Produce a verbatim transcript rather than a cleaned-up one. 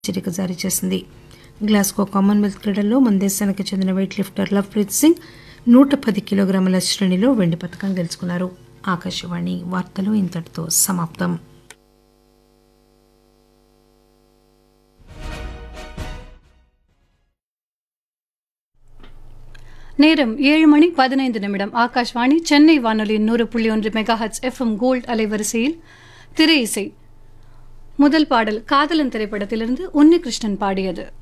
హెచ్చరిక జారీ చేసింది. గ్లాస్గో కామన్వెల్త్ క్రీడల్లో మన దేశానికి చెందిన వెయిట్ లిఫ్టర్ లవ్ప్రీత్ సింగ్ నూట పది కిలోగ్రాముల శ్రేణిలో వెండి పతకం గెలుచుకున్నారు. ఆకాశవాణి వార్తలు ఇంతటితో సమాప్తం. நேரம் ஏழு மணி பதினைந்து நிமிடம். ஆகாஷ்வாணி சென்னை வானொலி நூறு புள்ளி ஒன்று மெகாஹட்ஸ் எஃப்எம் கோல்ட் அலைவரிசையில் திரை இசை. முதல் பாடல் காதலன் திரைப்படத்திலிருந்து உன்னிகிருஷ்ணன் பாடியது.